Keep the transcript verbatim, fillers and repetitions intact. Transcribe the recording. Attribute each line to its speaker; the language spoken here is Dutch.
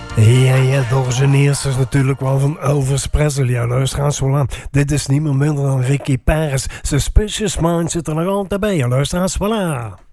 Speaker 1: Ja, ja, Dorgeneers is natuurlijk wel van Elvis Presley. Ja, luister eens wel aan. Dit is niet meer minder dan Ricky Paris. Suspicious Minds zit er nog altijd bij. Ja, luister eens wel aan.